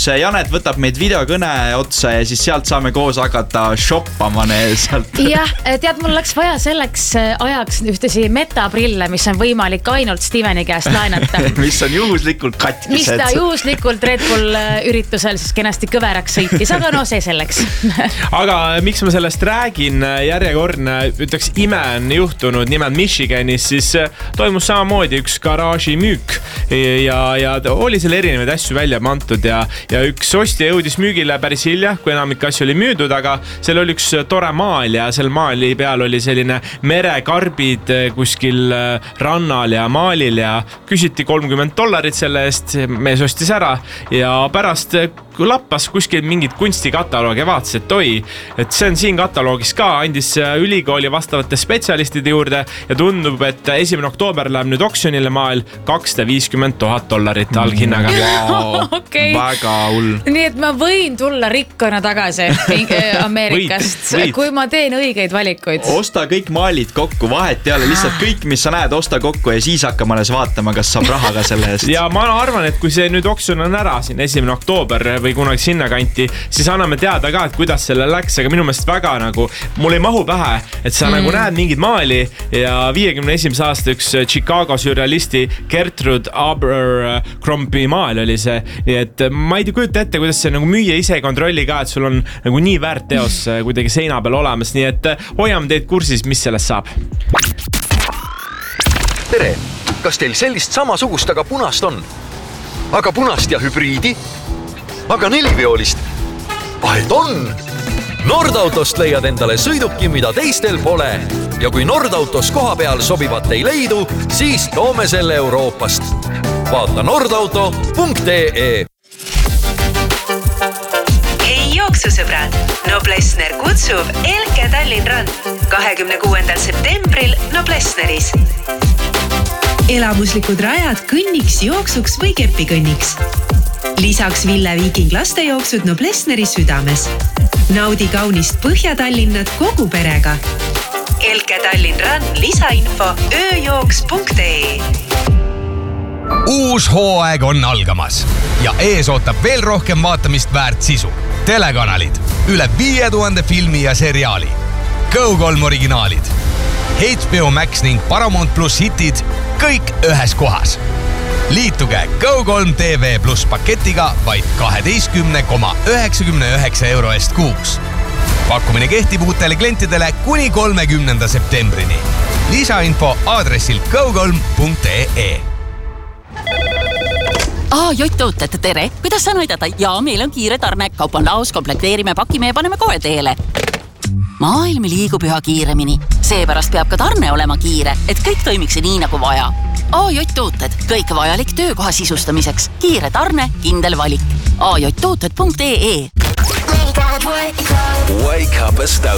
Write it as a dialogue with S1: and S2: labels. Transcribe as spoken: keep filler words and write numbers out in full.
S1: Janet võtab meid videokõne otsa ja siis sealt saame koos hakata shoppama sealt.
S2: Jah, tead, mul läks vaja selleks ajaks ühtesi metaprille, mis on võimalik ainult Steveni käest laenata.
S1: mis on juhuslikult katkised.
S2: Mis ta juhuslikult Red Bull üritusel siis kenasti kõveraks sõitis, aga no see selleks.
S3: aga miks ma sellest räägin, järjekordne, ütleks, ime on juhtunud nimelt Michiganis, siis toimus samamoodi üks garaaži müük ja, ja oli seal erinevaid asju välja mantud ja, ja üks ostja jõudis müügile päris hilja, kui enamik asju oli müüdud, aga seal oli üks tore maal ja seal maali peal oli selline merekarbid kuskil rannal ja maalil ja küsiti kolmkümmend dollarit selle eest, mees ostis ära ja pärast lappas kuskil mingid kunstikataloogi ja vaatas, et oi, et see on siin kataloogis ka, andis ülikooli vastavate spetsialistide juurde ja tundub, et esimene oktoober läheb nüüd oksjonile maal kakssada viiskümmend tuhat dollarit alghinnaga.
S1: Wow,
S2: okay.
S1: Väga hull.
S2: Nii et ma võin tulla rikkana tagasi Ameerikast, võid, võid. Kui ma teen õigeid valikuid.
S1: Osta kõik maalid kokku, vahet ei ole, lihtsalt kõik, mis sa näed, osta kokku ja siis hakkame alles vaatama, kas saab raha ka selle eest.
S3: Ja ma arvan, et kui see nüüd oksjon on ära siin esimene oktoober või kunagi sinna kanti, siis anname teada ka, et kuidas selle läks, aga minu meelest väga nagu, mul ei mahu pähe, et sa mm. nagu näed mingid maali ja viiekümne esimese aasta üks Chicago surrealisti Gertrude Abercrombie maal oli see, nii et ma ei kujuta ette, kuidas see nagu müüa ise kontrolli ka, et sul on nagu nii väärt teos kuidagi seina peal olemas, nii et hoiame teid kursis, mis sellest saab.
S4: Tere, kas teil sellist samasugust, aga punast on? Aga punast ja hübriidi? Aga neliveolist? Vahet on! Nordautost leiad endale sõiduki, mida teistel pole. Ja kui Nordautos koha peal sobivat ei leidu, siis toome selle Euroopast. Vaata nordauto punkt ee.
S5: Hei jooksusõbrad! Noblessner kutsub Elke Tallinn Run kahekümne kuuendal septembril Noblessneris. Elamuslikud rajad kõnniks, jooksuks või kepikõnniks. Lisaks Ville Viiking lastejooksud Noblessneri südames. Naudi kaunist Põhja-Tallinnat kogu perega. Elke Tallinn Run lisainfo ööjooks punkt ee.
S6: Uus hooaeg on algamas ja ees ootab veel rohkem vaatamist väärt sisu. Telekanalid, üle viie tuhande filmi ja seriaali. Go kolm originaalid. H B O Max ning Paramount Plus hitid kõik ühes kohas. Liituge Go kolm T V Plus paketiga vaid kaheteistkümne koma üheksakümne üheksa euro eest kuuks. Pakkumine kehtib uutele klientidele kuni kolmekümnenda septembrini. Lisainfo aadressil go kolm punkt ee.
S7: Aa, Jott-tooted, tere! Kuidas saan aidata? Jaa, meil on kiire tarne. Kaup on laos, komplekteerime, pakime ja paneme kohe teele. Maailm liigub üha kiiremini. Seepärast peab ka tarne olema kiire, et kõik toimiks nii nagu vaja. A J tooted, kõik vajalik töökoha sisustamiseks. Kiire tarne, kindel valik. a j tooted punkt ee.
S4: Wake up a